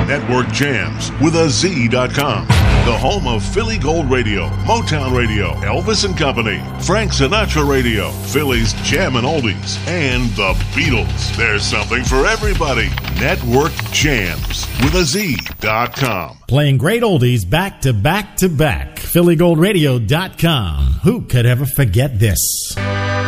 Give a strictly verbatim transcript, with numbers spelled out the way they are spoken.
Network Jams with a Z dot com. The home of Philly Gold Radio, Motown Radio, Elvis and Company, Frank Sinatra Radio, Philly's Jammin' Oldies, and the Beatles. There's something for everybody. Network Jams with a Z dot com. Playing great oldies back to back to back. Philly Gold Radio dot com. Who could ever forget this?